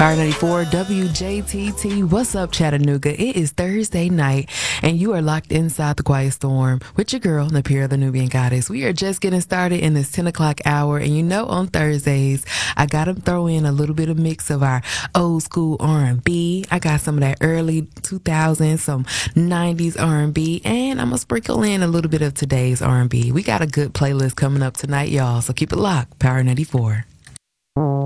Power 94 WJTT. What's up, Chattanooga? It is Thursday night, and you are locked inside the Quiet Storm with your girl, Napira, the Nubian Goddess. We are just getting started in this 10 o'clock hour, and you know on Thursdays, I got to throw in a little bit of mix of our old school R&B. I got some of that early 2000s, some 90s R&B, and I'm going to sprinkle in a little bit of today's R&B. We got a good playlist coming up tonight, y'all, so keep it locked. Power 94.